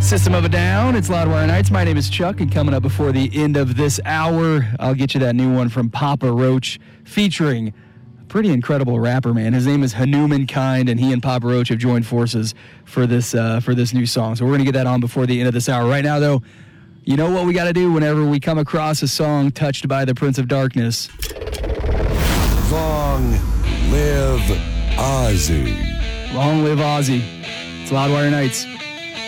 System of a Down. It's Loudwire Nights. My name is Chuck, and coming up before the end of this hour, I'll get you that new one from Papa Roach, featuring a pretty incredible rapper, man. His name is Hanuman Kind, and he and Papa Roach have joined forces for this new song. So we're going to get that on before the end of this hour. Right now, though, you know what we got to do whenever we come across a song touched by the Prince of Darkness. Long live Ozzy. Long live Ozzy. It's Loudwire Nights.